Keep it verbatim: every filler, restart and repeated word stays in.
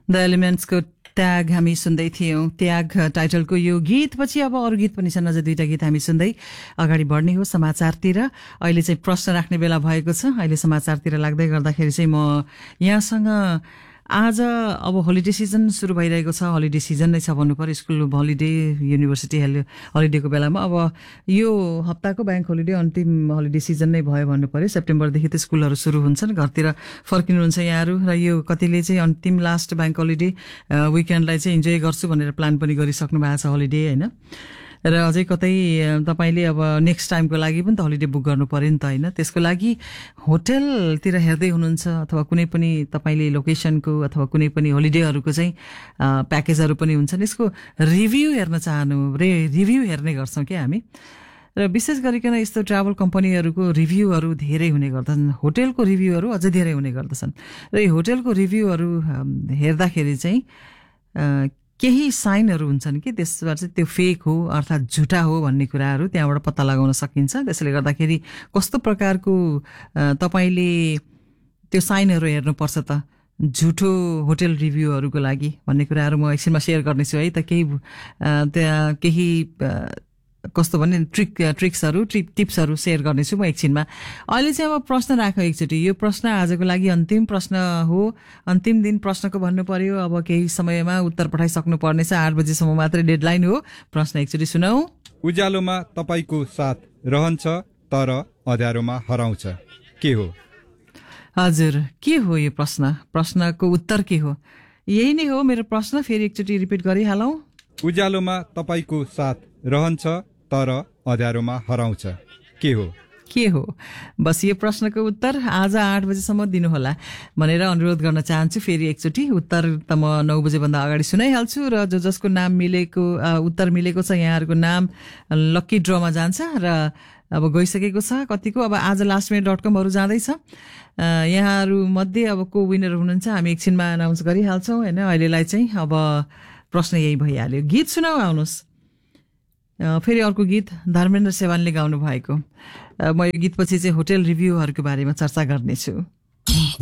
The एलिमेन्ट्सको त्याग हामी सुन्दै थियौं। त्याग टाइटलको यो गीत पछि अब अरू गीत पनि छन्, अझ दुईटा गीत हामी सुन्दै अगाडि बढ्ने हो समाचारतिर। अहिले चाहिँ प्रश्न राख्ने बेला भएको छ। अहिले समाचारतिर लाग्दै गर्दाखेरि चाहिँ म यहाँसँग आज अब होलिडे सिजन सुरु भइरहेको छ। होलिडे सिजन नै छ भन्नु पर्यो, स्कुल होलिडे, युनिभर्सिटी होलिडेको बेलामा। अब यो हप्ताको ब्याङ्क होलिडे अन्तिम होलिडे सिजन नै भयो भन्नु पर्यो। सेप्टेम्बरदेखि त स्कुलहरू सुरु हुन्छन्, घरतिर फर्किनुहुन्छ यहाँहरू। र यो कतिले चाहिँ अन्तिम लास्ट ब्याङ्क होलिडे विकेन्डलाई चाहिँ इन्जोय गर्छु भनेर प्लान पनि गरिसक्नु भएको छ होलिडे, होइन? र अझै कतै तपाईँले अब नेक्स्ट टाइमको लागि पनि त होलिडे बुक गर्नु पर्यो नि त, होइन? त्यसको लागि होटलतिर हेर्दै हुनुहुन्छ अथवा कुनै पनि तपाईँले लोकेसनको अथवा कुनै पनि होलिडेहरूको चाहिँ प्याकेजहरू पनि हुन्छन्, यसको रिभ्यू हेर्न चाहनु रे रिभ्यू हेर्ने गर्छौँ क्या हामी। र विशेष गरिकन यस्तो ट्राभल कम्पनीहरूको रिभ्यूहरू धेरै हुने गर्दछन्, होटलको रिभ्यूहरू अझै धेरै हुने गर्दछन्। र यो होटलको रिभ्यूहरू हेर्दाखेरि चाहिँ केही साइनहरू हुन्छन् कि त्यसबाट चाहिँ त्यो फेक हो अर्थात् झुटा हो भन्ने कुराहरू त्यहाँबाट पत्ता लगाउन सकिन्छ। त्यसले गर्दाखेरि कस्तो प्रकारको तपाईँले त्यो साइनहरू हेर्नुपर्छ त झुटो होटल रिभ्यूहरूको लागि भन्ने कुराहरू म एकछिनमा सेयर गर्नेछु है त। केही त्यहाँ केही कस्तो भन्ने ट्रिक ट्रिक्सहरू टिप टिप्सहरू सेयर गर्नेछु म एकछिनमा। अहिले चाहिँ अब प्रश्न राख एकचोटि। यो प्रश्न आजको लागि अन्तिम प्रश्न हो, अन्तिम दिन प्रश्नको भन्नु पर्यो। अब केही समयमा उत्तर पठाइसक्नु पर्नेछ, आठ बजीसम्म मात्रै डेडलाइन हो। प्रश्न एकचोटि सुनाऊ। उज्यालोमा तपाईँको साथ रहन्छ तर अँध्यारोमा हराउँछ, के हो? हजुर, के हो यो प्रश्न? प्रश्नको उत्तर के हो? यही नै हो मेरो प्रश्न। फेरि एकचोटि रिपिट गरिहालौँ। उज्यालोमा तपाईँको साथ रहन्छ तर अँध्यारोमा हराउँछ, के हो? के हो? बस यो प्रश्नको उत्तर आज आठ बजेसम्म दिनुहोला भनेर अनुरोध गर्न चाहन्छु। फेरि एकचोटि उत्तर त म नौ बजेभन्दा अगाडि सुनाइहाल्छु र जो जसको नाम मिलेको उत्तर मिलेको छ यहाँहरूको नाम लक्की ड्रमा जान्छ र अब गइसकेको छ कतिको। अब आज लास्ट मिनट डट कमहरू जाँदैछ। यहाँहरू मध्ये अब को विनर हुनुहुन्छ हामी एकछिनमा अनाउन्स गरिहाल्छौँ, होइन? अहिलेलाई चाहिँ अब प्रश्न यही भइहाल्यो। गीत सुनाऊ, आउनुहोस्। फेरि अर्को गीत धर्मेन्द्र सेवानले गाउनु भएको। म यो गीतपछि चाहिँ होटल रिभ्यूहरूको बारेमा चर्चा गर्नेछु।